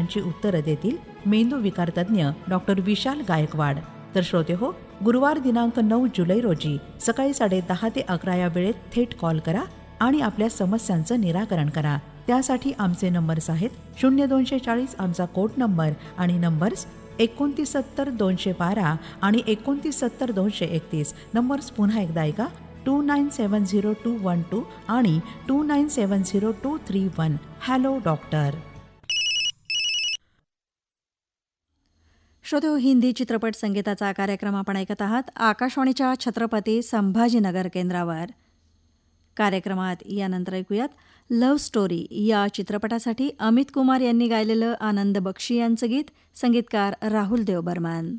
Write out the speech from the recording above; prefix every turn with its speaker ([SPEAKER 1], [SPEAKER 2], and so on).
[SPEAKER 1] प्रश्नांची उत्तरं देतील मेंदू विकार तज्ज्ञ डॉक्टर विशाल गायकवाड. तर श्रोते हो, गुरुवार दिनांक 9 जुलै रोजी सकाळी 10:30 ते 11 या वेळेत थेट कॉल करा आणि आपल्या समस्यांचं निराकरण करा. त्यासाठी आमचे नंबर्स आहेत 0240 आमचा कोड नंबर आणि नंबर्स 2970-212 आणि 2970-231. नंबर्स पुन्हा एकदा ऐका 2970-212 आणि 2970-231. Hello doctor.
[SPEAKER 2] श्रोते, हिंदी चित्रपट संगीताचा कार्यक्रम आपण ऐकत आहात आकाशवाणीच्या छत्रपती संभाजीनगर केंद्रावर. कार्यक्रमात यानंतर ऐकूयात लव्ह स्टोरी या चित्रपटासाठी अमित कुमार यांनी गायलेलं आनंद बक्षी यांचं गीत, संगीतकार राहुल देव बर्मन.